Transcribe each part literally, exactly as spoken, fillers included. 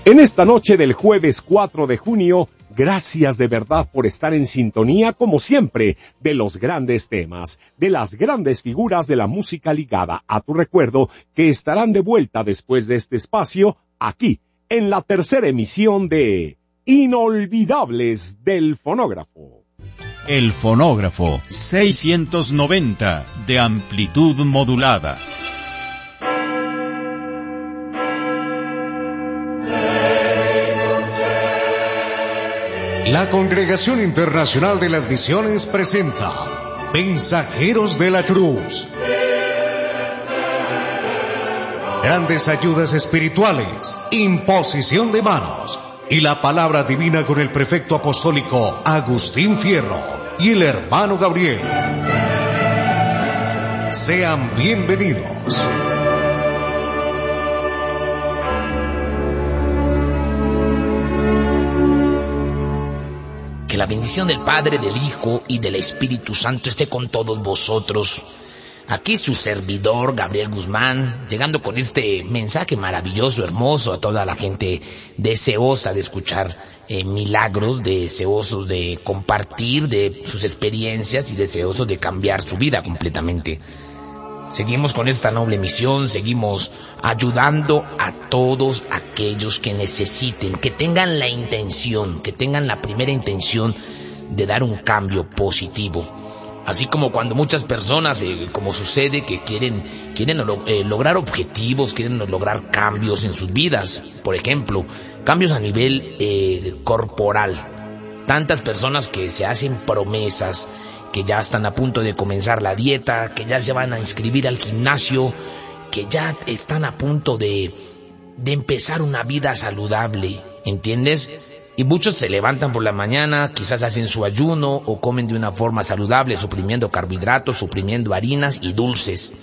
En esta noche del jueves cuatro de junio, gracias de verdad por estar en sintonía, como siempre, de los grandes temas, de las grandes figuras de la música ligada a tu recuerdo, que estarán de vuelta después de este espacio, aquí, en la tercera emisión de Inolvidables del Fonógrafo. El Fonógrafo, seiscientos noventa, de amplitud modulada. La Congregación Internacional de las Misiones presenta Mensajeros de la Cruz. Grandes ayudas espirituales, imposición de manos y la palabra divina con el prefecto apostólico Agustín Fierro y el hermano Gabriel. Sean bienvenidos. Que la bendición del Padre, del Hijo y del Espíritu Santo esté con todos vosotros. Aquí su servidor, Gabriel Guzmán, llegando con este mensaje maravilloso, hermoso, a toda la gente deseosa de escuchar eh, milagros, deseosos de compartir de sus experiencias y deseosos de cambiar su vida completamente. Seguimos con esta noble misión, seguimos ayudando a todos aquellos que necesiten, que tengan la intención, que tengan la primera intención de dar un cambio positivo. Así como cuando muchas personas, eh, como sucede, que quieren quieren eh, lograr objetivos, quieren lograr cambios en sus vidas. Por ejemplo, cambios a nivel eh, corporal. Tantas personas que se hacen promesas, que ya están a punto de comenzar la dieta, que ya se van a inscribir al gimnasio, que ya están a punto de, de empezar una vida saludable, ¿entiendes? Y muchos se levantan por la mañana, quizás hacen su ayuno o comen de una forma saludable, suprimiendo carbohidratos, suprimiendo harinas y dulces.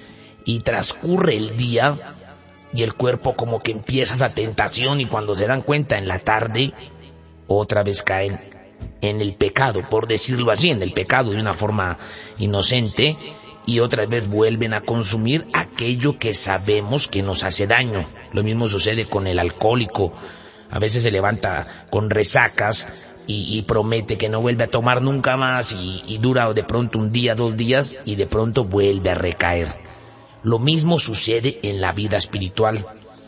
Y transcurre el día y el cuerpo como que empieza esa tentación, y cuando se dan cuenta en la tarde, otra vez caen en el pecado, por decirlo así, en el pecado de una forma inocente, y otra vez vuelven a consumir aquello que sabemos que nos hace daño. Lo mismo sucede con el alcohólico. A veces se levanta con resacas y, y promete que no vuelve a tomar nunca más, y, y dura de pronto un día, dos días, y de pronto vuelve a recaer. Lo mismo sucede en la vida espiritual.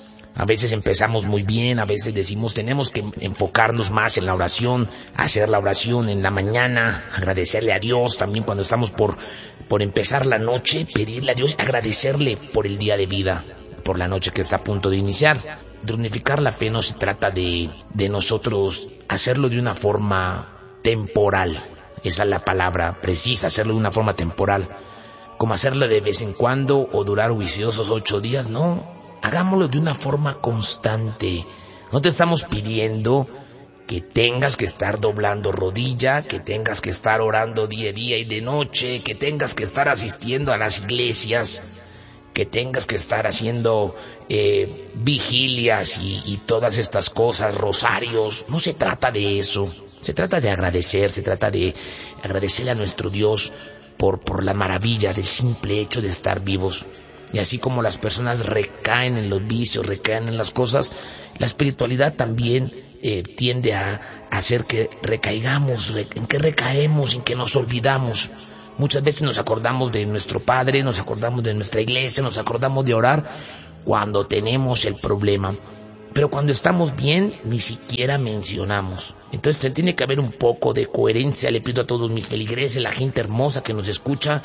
A veces empezamos muy bien, a veces decimos tenemos que enfocarnos más en la oración, hacer la oración en la mañana, agradecerle a Dios también cuando estamos por, por empezar la noche, pedirle a Dios, agradecerle por el día de vida, por la noche que está a punto de iniciar. De unificar la fe no se trata de, de nosotros hacerlo de una forma temporal, esa es la palabra precisa, hacerlo de una forma temporal, como hacerlo de vez en cuando o durar viciosos ocho días, no. Hagámoslo de una forma constante. No te estamos pidiendo que tengas que estar doblando rodilla, que tengas que estar orando día, día y de noche, que tengas que estar asistiendo a las iglesias, que tengas que estar haciendo eh, vigilias y, y todas estas cosas, rosarios. No se trata de eso. Se trata de agradecer, se trata de agradecerle a nuestro Dios por, por la maravilla del simple hecho de estar vivos. Y así como las personas recaen en los vicios, recaen en las cosas, la espiritualidad también eh, tiende a hacer que recaigamos, en que recaemos, en que nos olvidamos. Muchas veces nos acordamos de nuestro Padre, nos acordamos de nuestra iglesia, nos acordamos de orar cuando tenemos el problema. Pero cuando estamos bien, ni siquiera mencionamos. Entonces tiene que haber un poco de coherencia. Le pido a todos mis feligreses, la gente hermosa que nos escucha,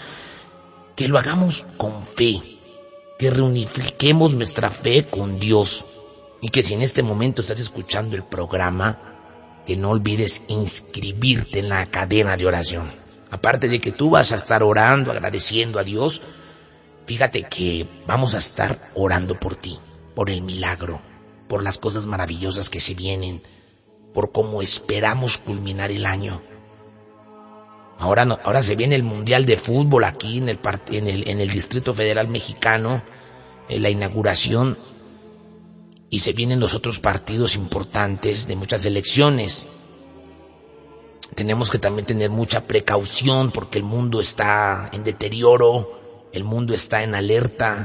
que lo hagamos con fe, que reunifiquemos nuestra fe con Dios, y que si en este momento estás escuchando el programa, que no olvides inscribirte en la cadena de oración. Aparte de que tú vas a estar orando, agradeciendo a Dios, fíjate que vamos a estar orando por ti, por el milagro, por las cosas maravillosas que se vienen, por cómo esperamos culminar el año. Ahora no, ahora se viene el Mundial de Fútbol aquí en el, en el, en el Distrito Federal Mexicano, en la inauguración, y se vienen los otros partidos importantes de muchas elecciones. Tenemos que también tener mucha precaución porque el mundo está en deterioro, el mundo está en alerta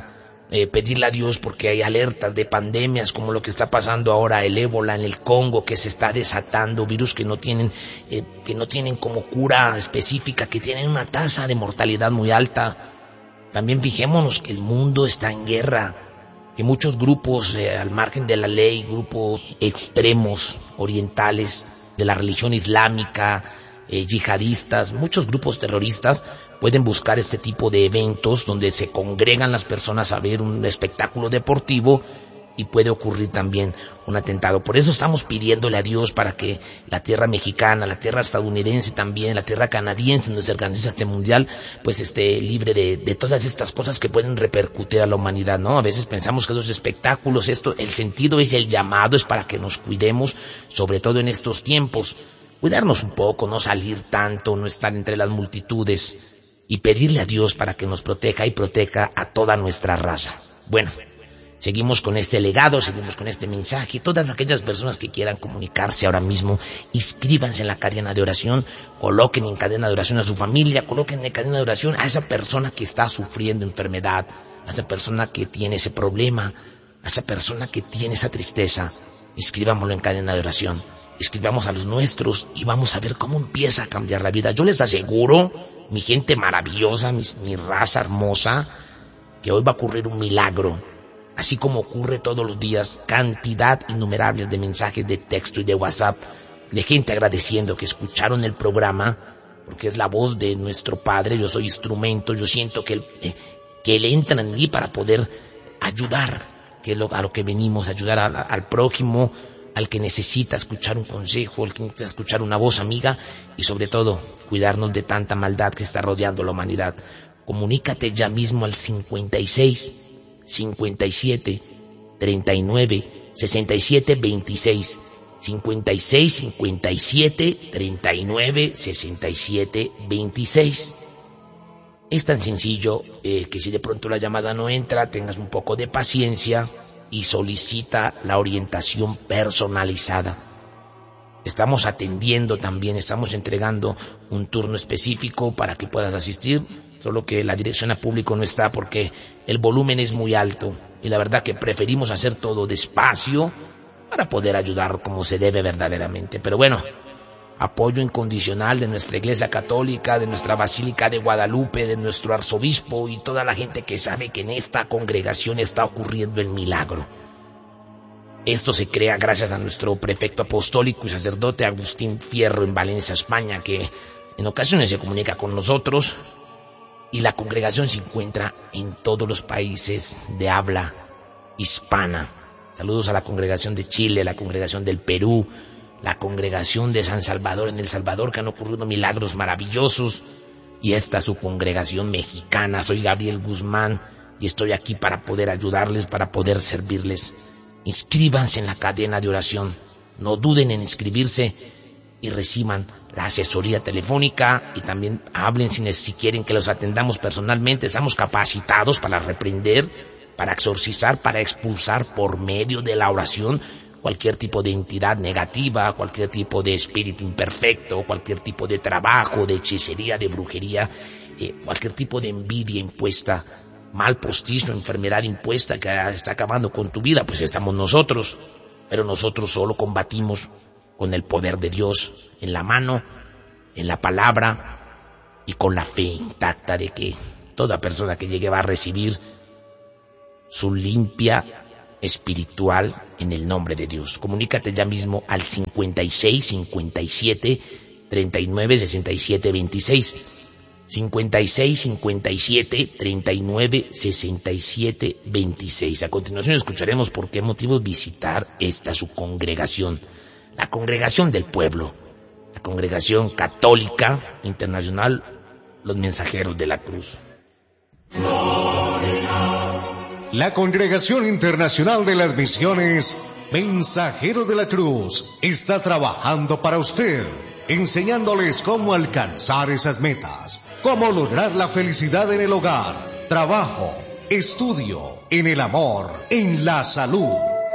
eh, pedirle a Dios porque hay alertas de pandemias como lo que está pasando ahora, el ébola en el Congo, que se está desatando, virus que no tienen, eh, que no tienen como cura específica, que tienen una tasa de mortalidad muy alta. También fijémonos que el mundo está en guerra, que muchos grupos eh, al margen de la ley, grupos extremos orientales de la religión islámica, eh, yihadistas, muchos grupos terroristas pueden buscar este tipo de eventos donde se congregan las personas a ver un espectáculo deportivo y puede ocurrir también un atentado. Por eso estamos pidiéndole a Dios para que la tierra mexicana, la tierra estadounidense también, la tierra canadiense, donde se organiza este mundial, pues esté libre de, de todas estas cosas que pueden repercutir a la humanidad, ¿no? A veces pensamos que los espectáculos, esto, el sentido es el llamado, es para que nos cuidemos, sobre todo en estos tiempos. Cuidarnos un poco, no salir tanto, no estar entre las multitudes y pedirle a Dios para que nos proteja y proteja a toda nuestra raza. Bueno, seguimos con este legado, seguimos con este mensaje. Todas aquellas personas que quieran comunicarse ahora mismo, inscríbanse en la cadena de oración, coloquen en cadena de oración a su familia, coloquen en cadena de oración a esa persona que está sufriendo enfermedad, a esa persona que tiene ese problema, a esa persona que tiene esa tristeza. Inscribámoslo en cadena de oración, escribamos a los nuestros y vamos a ver cómo empieza a cambiar la vida. Yo les aseguro, mi gente maravillosa, mi, mi raza hermosa, que hoy va a ocurrir un milagro. Así como ocurre todos los días, cantidad innumerable de mensajes de texto y de WhatsApp, de gente agradeciendo que escucharon el programa, porque es la voz de nuestro Padre, yo soy instrumento, yo siento que Él, eh, que él entra en mí para poder ayudar, que es lo, a lo que venimos, ayudar a, a, al prójimo, al que necesita escuchar un consejo, al que necesita escuchar una voz amiga, y sobre todo, cuidarnos de tanta maldad que está rodeando la humanidad. Comunícate ya mismo al cincuenta y seis, cincuenta y siete, treinta y nueve, sesenta y siete, veintiséis, cincuenta y seis, cincuenta y siete, treinta y nueve, sesenta y siete, veintiséis. Es tan sencillo eh, que si de pronto la llamada no entra, tengas un poco de paciencia y solicita la orientación personalizada. Estamos atendiendo también, estamos entregando un turno específico para que puedas asistir, solo que la dirección a público no está porque el volumen es muy alto y la verdad que preferimos hacer todo despacio para poder ayudar como se debe verdaderamente. Pero bueno, apoyo incondicional de nuestra Iglesia Católica, de nuestra Basílica de Guadalupe, de nuestro arzobispo y toda la gente que sabe que en esta congregación está ocurriendo el milagro. Esto se crea gracias a nuestro prefecto apostólico y sacerdote Agustín Fierro en Valencia, España, que en ocasiones se comunica con nosotros, y la congregación se encuentra en todos los países de habla hispana. Saludos a la congregación de Chile, la congregación del Perú, la congregación de San Salvador en El Salvador, que han ocurrido milagros maravillosos, y esta su congregación mexicana. Soy Gabriel Guzmán y estoy aquí para poder ayudarles, para poder servirles. Inscríbanse en la cadena de oración, no duden en inscribirse y reciban la asesoría telefónica y también hablen si, si quieren que los atendamos personalmente. Estamos capacitados para reprender, para exorcizar, para expulsar por medio de la oración cualquier tipo de entidad negativa, cualquier tipo de espíritu imperfecto, cualquier tipo de trabajo, de hechicería, de brujería, eh, cualquier tipo de envidia impuesta, mal postizo, enfermedad impuesta que está acabando con tu vida. Pues estamos nosotros, pero nosotros solo combatimos con el poder de Dios en la mano, en la palabra y con la fe intacta de que toda persona que llegue va a recibir su limpia espiritual en el nombre de Dios. Comunícate ya mismo al cincuenta y seis, cincuenta y siete, treinta y nueve, sesenta y siete, veintiséis. cincuenta y seis, cincuenta y siete, treinta y nueve, sesenta y siete, veintiséis. A continuación escucharemos por qué motivos visitar esta su congregación, la congregación del pueblo, la congregación católica internacional, los mensajeros de la cruz. La Congregación Internacional de las Misiones, Mensajeros de la Cruz, está trabajando para usted, enseñándoles cómo alcanzar esas metas, cómo lograr la felicidad en el hogar, trabajo, estudio, en el amor, en la salud.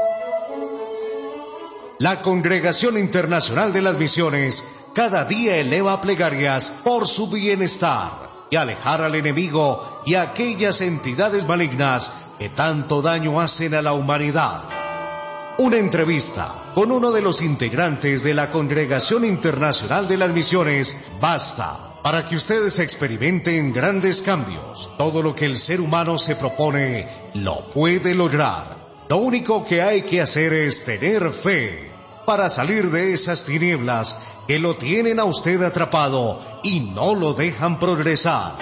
La Congregación Internacional de las Misiones cada día eleva plegarias por su bienestar y alejar al enemigo y a aquellas entidades malignas que tanto daño hacen a la humanidad. Una entrevista con uno de los integrantes de la Congregación Internacional de las Misiones basta para que ustedes experimenten grandes cambios. Todo lo que el ser humano se propone lo puede lograr. Lo único que hay que hacer es tener fe para salir de esas tinieblas que lo tienen a usted atrapado y no lo dejan progresar.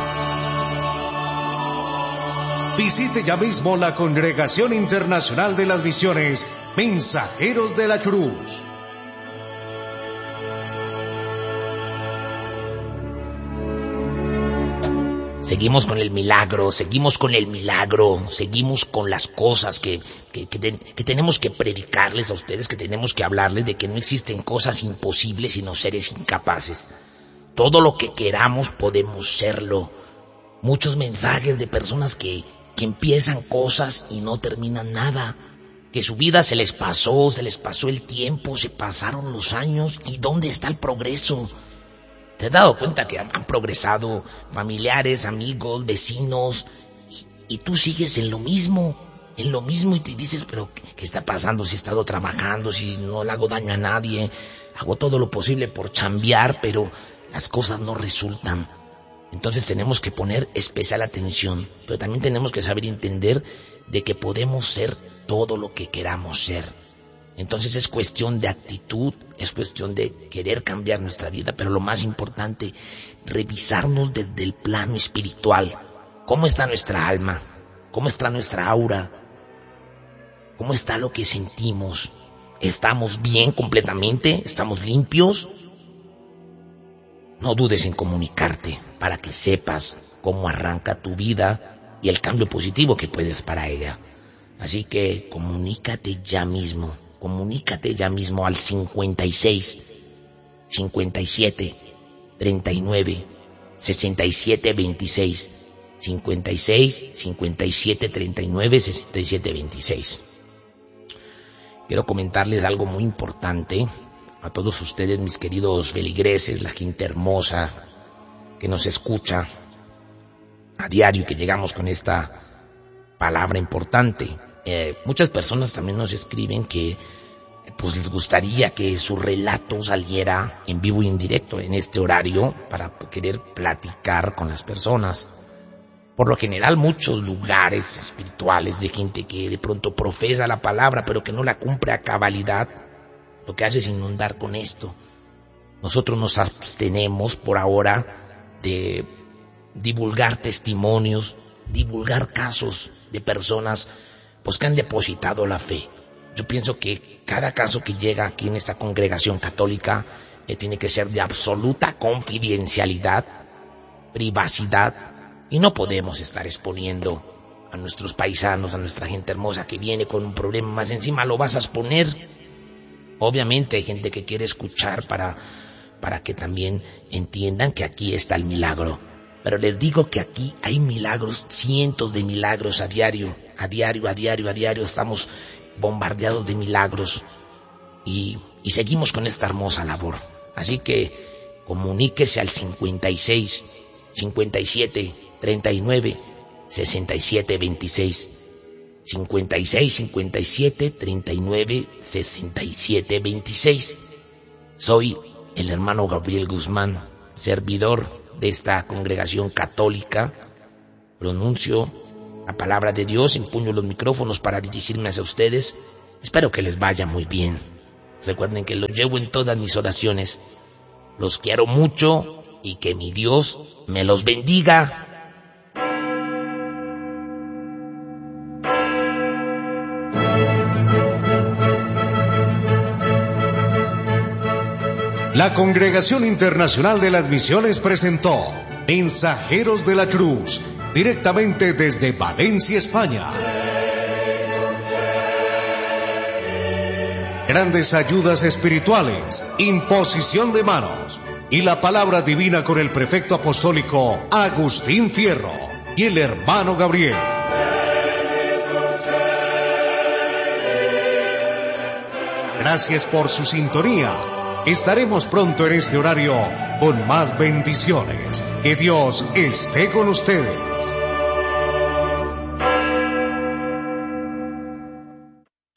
Visite ya mismo la Congregación Internacional de las Misiones Mensajeros de la Cruz. Seguimos con el milagro, seguimos con el milagro, seguimos con las cosas que, que, que, ten, que tenemos que predicarles a ustedes, que tenemos que hablarles de que no existen cosas imposibles sino seres incapaces. Todo lo que queramos podemos serlo. Muchos mensajes de personas que, que empiezan cosas y no terminan nada, que su vida se les pasó, se les pasó el tiempo, se pasaron los años, ¿y dónde está el progreso? ¿Te has dado cuenta que han, han progresado familiares, amigos, vecinos, y, y tú sigues en lo mismo, en lo mismo y te dices, pero ¿qué, qué está pasando? Si he estado trabajando, si no le hago daño a nadie, hago todo lo posible por chambear, pero las cosas no resultan. Entonces tenemos que poner especial atención, pero también tenemos que saber entender de que podemos ser todo lo que queramos ser. Entonces es cuestión de actitud, es cuestión de querer cambiar nuestra vida, pero lo más importante, revisarnos desde el plano espiritual. ¿Cómo está nuestra alma? ¿Cómo está nuestra aura? ¿Cómo está lo que sentimos? ¿Estamos bien completamente? ¿Estamos limpios? No dudes en comunicarte para que sepas cómo arranca tu vida y el cambio positivo que puedes para ella. Así que comunícate ya mismo. Comunícate ya mismo al cincuenta y seis, cincuenta y siete, treinta y nueve, sesenta y siete veintiséis. cincuenta y seis, cincuenta y siete, treinta y nueve, sesenta y siete veintiséis. Quiero comentarles algo muy importante a todos ustedes, mis queridos feligreses, la gente hermosa que nos escucha a diario y que llegamos con esta palabra importante. Eh, muchas personas también nos escriben que pues les gustaría que su relato saliera en vivo y en directo en este horario para querer platicar con las personas. Por lo general, muchos lugares espirituales de gente que de pronto profesa la palabra pero que no la cumple a cabalidad, lo que hace es inundar con esto. Nosotros nos abstenemos por ahora de divulgar testimonios, divulgar casos de personas pues que han depositado la fe. Yo pienso que cada caso que llega aquí en esta congregación católica eh, tiene que ser de absoluta confidencialidad, privacidad, y no podemos estar exponiendo a nuestros paisanos, a nuestra gente hermosa que viene con un problema más encima, lo vas a exponer. Obviamente hay gente que quiere escuchar para, para que también entiendan que aquí está el milagro. Pero les digo que aquí hay milagros, cientos de milagros a diario, a diario, a diario, a diario. Estamos bombardeados de milagros y, y seguimos con esta hermosa labor. Así que comuníquese al cincuenta y seis, cincuenta y siete, treinta y nueve, sesenta y siete veintiséis. cincuenta y seis, cincuenta y siete, treinta y nueve, sesenta y siete veintiséis. Soy el hermano Gabriel Guzmán, servidor de esta congregación católica. Pronuncio la palabra de Dios, empuño los micrófonos para dirigirme hacia ustedes. Espero que les vaya muy bien. Recuerden que los llevo en todas mis oraciones. Los quiero mucho y que mi Dios me los bendiga. La Congregación Internacional de las Misiones presentó Mensajeros de la Cruz, directamente desde Valencia, España. Grandes ayudas espirituales, imposición de manos y la palabra divina con el prefecto apostólico Agustín Fierro y el hermano Gabriel. Gracias por su sintonía. Estaremos pronto en este horario con más bendiciones. Que Dios esté con ustedes.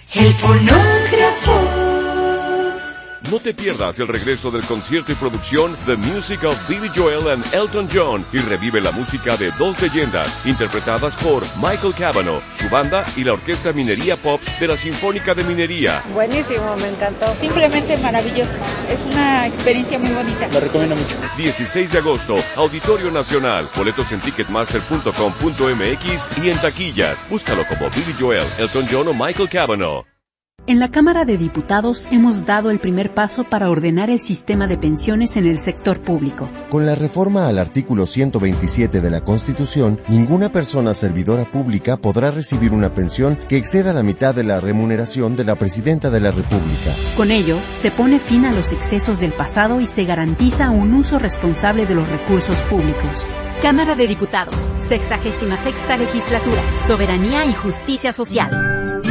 El fonógrafo. No te pierdas el regreso del concierto y producción The Music of Billy Joel and Elton John y revive la música de dos leyendas interpretadas por Michael Cavanaugh, su banda y la Orquesta Minería Pop de la Sinfónica de Minería. Buenísimo, me encantó. Simplemente maravilloso. Es una experiencia muy bonita. La recomiendo mucho. dieciséis de agosto, Auditorio Nacional. Boletos en ticketmaster punto com punto m x y en taquillas. Búscalo como Billy Joel, Elton John o Michael Cavanaugh. En la Cámara de Diputados hemos dado el primer paso para ordenar el sistema de pensiones en el sector público. Con la reforma al artículo ciento veintisiete de la Constitución, ninguna persona servidora pública podrá recibir una pensión que exceda la mitad de la remuneración de la Presidenta de la República. Con ello, se pone fin a los excesos del pasado y se garantiza un uso responsable de los recursos públicos. Cámara de Diputados, sexagésima sexta legislatura, soberanía y justicia social.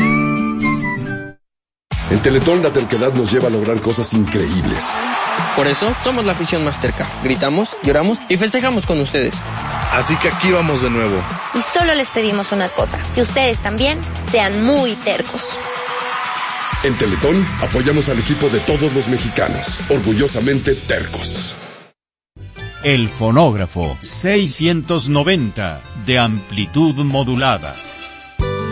En Teletón la terquedad nos lleva a lograr cosas increíbles. Por eso somos la afición más terca. Gritamos, lloramos y festejamos con ustedes. Así que aquí vamos de nuevo. Y solo les pedimos una cosa, que ustedes también sean muy tercos. En Teletón apoyamos al equipo de todos los mexicanos, orgullosamente tercos. El fonógrafo seiscientos noventa de amplitud modulada.